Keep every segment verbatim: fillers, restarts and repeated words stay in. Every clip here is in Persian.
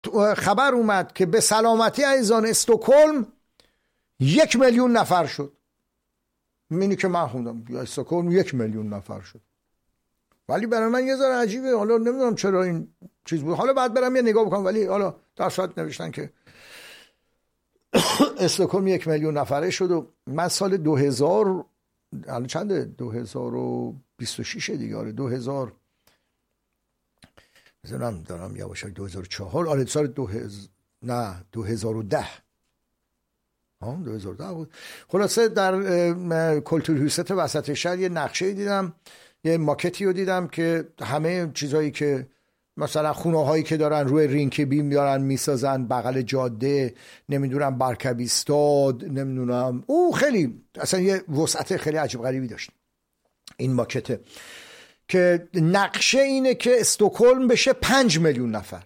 خبر اومد که به سلامتی عزیزان استکهلم یک میلیون نفر شد. اینی که من خوندم یا استکهلم یک میلیون نفر شد. ولی برای من یه ذره عجیبه، حالا نمیدونم چرا این چیز بود، حالا بعد برم یه نگاه بکنم، ولی حالا در صورت نوشتن که استکهلم یک میلیون نفره شد. و من سال دو هزار الان چنده دو هزار و بیست و شش دیگه، آره دو هزار میذارم دارم یواشک دو هزار و چهار، آره سال دو هزار نه دو هزار و ده ها دو هزار و ده بود. خلاصه در کلتورهوست وسط شهر یه نقشه دیدم، یه ماکتی رو دیدم که همه چیزایی که مثلا خونه هایی که دارن روی رینکبی دارن میسازن بغل جاده، نمیدونم برکبیستاد، نمیدونم او خیلی اصلا یه وسعت خیلی عجیب غریبی داشت این ماکته، که نقشه اینه که استکهلم بشه پنج میلیون نفر.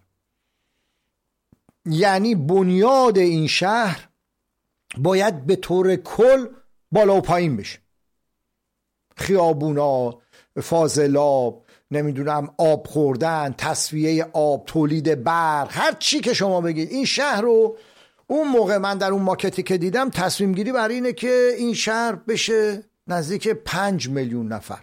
یعنی بنیاد این شهر باید به طور کل بالا و پایین بشه، خیابونا، فاضلاب، نمیدونم آب خوردن، تصفیه آب، تولید برق، هر چی که شما بگید. این شهر رو اون موقع من در اون ماکتی که دیدم تصمیم گیری بر اینه که این شهر بشه نزدیک پنج میلیون نفر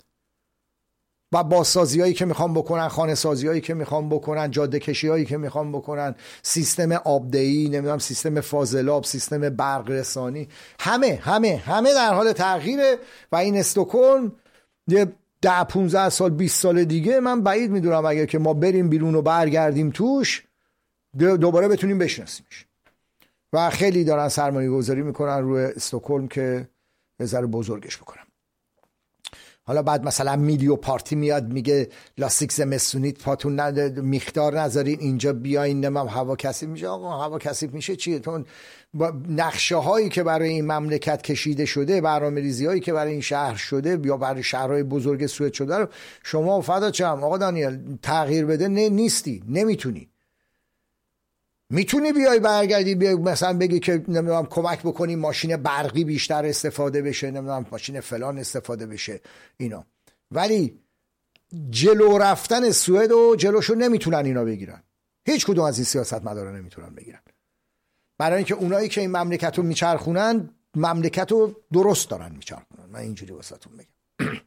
و بازسازی هایی که میخوان بکنن، خانه سازی هایی که میخوان بکنن، جاده کشی هایی که میخوان بکنن، سیستم آبدهی، نمیدونم سیستم فاضلاب، سیستم برق رسانی، همه همه همه در حال تغییره. و این استکهلم یه ده پونزده سال بیست سال دیگه من بعید میدونم اگر که ما بریم بیرون و برگردیم توش دوباره بتونیم بشناسیمش. و خیلی دارن سرمایه گذاری میکنن روی استکهلم که یه ذره بزرگش بکنن. حالا بعد مثلا میلیو پارتی میاد میگه لاستیک زمستونیت پاتون ند... میخدار نذارین اینجا بیاین، نمیم هوا کثیف میشه. آقا هوا کثیف میشه چیه؟ تون نقشه هایی که برای این مملکت کشیده شده، برنامه ریزی هایی که برای این شهر شده یا برای شهرهای بزرگ سوئد شده رو شما فدا چم آقا دانیل تغییر بده نه نیستی، نمیتونی. میتونی بیای برگردی بیای مثلا بگی که نمیدونم کمک بکنی ماشین برقی بیشتر استفاده بشه، نمیدونم ماشین فلان استفاده بشه اینا، ولی جلو رفتن سوئد و جلوشو نمیتونن اینا بگیرن. هیچ کدوم از این سیاستمدارا نمیتونن بگیرن، برای اینکه اونایی که این مملکت رو میچرخونن مملکت رو درست دارن میچرخونن. من اینجوری واسهتون بگم.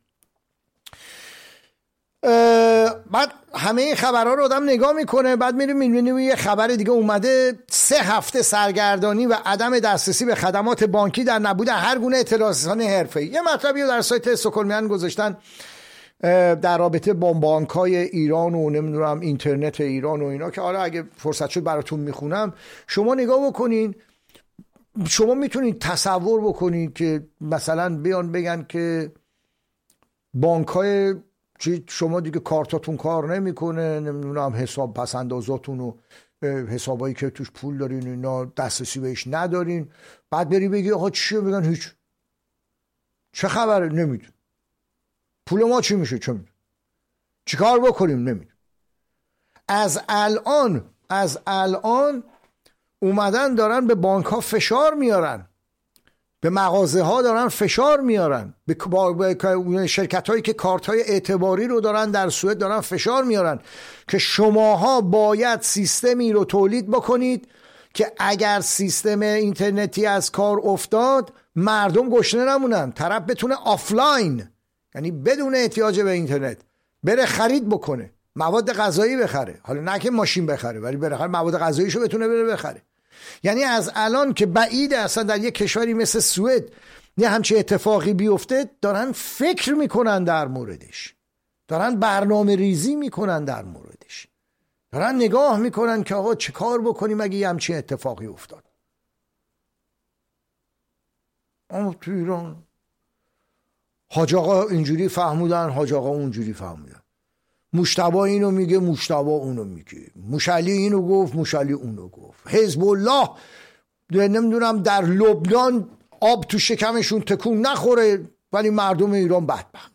بعد همه این خبرها رو آدم نگاه میکنه، بعد میریم میبینیم یه خبر دیگه اومده، سه هفته سرگردانی و عدم دسترسی به خدمات بانکی در نبود هر گونه اطلاع رسانی حرفه‌ای. یه مطلبی رو در سایت استکهلمیان گذاشتن در رابطه با بانک‌های ایران و نمیدونم اینترنت ایران و اینا، که حالا اگه فرصت شد براتون میخونم. شما نگاه بکنین، شما میتونید تصور بکنید که مثلا بیان بگن که بانک‌های شما دیگه کارتاتون کار نمیکنه، نمیدونم حساب پسندازاتون و حسابایی که توش پول دارین اینا دسترسی بهش ندارین، بعد بری بگی آقا چیه؟ بگن هیچ، چه خبره؟ نمیدون. پول ما چی میشه؟ چه میدون؟ چی کار بکنیم؟ نمیدون. از الان از الان اومدن دارن به بانک ها فشار میارن، به مغازه ها دارن فشار میارن، به شرکت هایی که کارت های اعتباری رو دارن در سوئد دارن فشار میارن که شماها باید سیستمی رو تولید بکنید که اگر سیستم اینترنتی از کار افتاد مردم گشنه نمونن، طرف بتونه آفلاین، یعنی بدون احتیاج به اینترنت، بره خرید بکنه، مواد غذایی بخره، حالا نه که ماشین بخره ولی بره مواد غذاییشو بتونه بره بخره. یعنی از الان که بعیده اصلا در یک کشوری مثل سوئد یه همچین اتفاقی بیفته، دارن فکر میکنن در موردش، دارن برنامه ریزی میکنن در موردش، دارن نگاه میکنن که آقا چه کار بکنیم اگه یه همچین اتفاقی افتاد. اما تو ایران حاج آقا اینجوری فهمودن، حاج آقا اونجوری فهمودن، مجتبی اینو میگه، مجتبی اونو میگه، مشعلی اینو گفت، مشعلی اونو گفت، حزب الله نمیدونم در لبنان آب تو شکمشون تکون نخوره ولی مردم ایران بدبخت.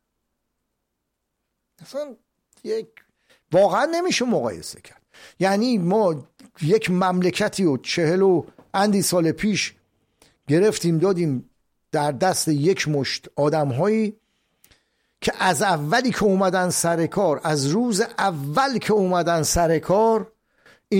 اصلا یک واقعا نمیشه مقایسه کرد. یعنی ما یک مملکتی و چهل و اندی سال پیش گرفتیم دادیم در دست یک مشت آدم هایی که از اولی که اومدن سر کار، از روز اول که اومدن سر کار